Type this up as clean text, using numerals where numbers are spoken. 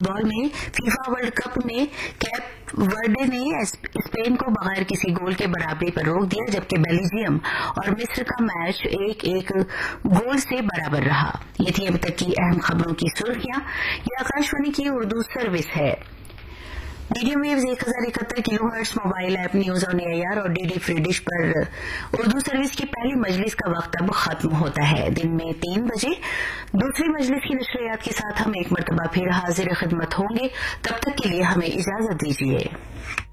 Football में FIFA world cup में cap Verde ने स्पेन को बगैर किसी गोल के बराबरी पर रोक दिया, जबकि बेल्जियम और मिस्र का मैच 1-1 गोल से बराबर रहा। ये थी अब तक की अहम खबरों की सुर्खियां। ये आकाशवाणी की उर्दू सर्विस है। Medium waves 1071 kilohertz mobile app news on AIR और डीडी फ्री डिश पर उर्दू सर्विस की पहली मजलिस का वक्त अब खत्म होता है। दिन में 3 बजे दूसरी मजलिस की नशरियात के साथ हम एक मरतबा फिर हाजिर खिदमत होंगे। तब तक के लिए हमें इजाजत दीजिए।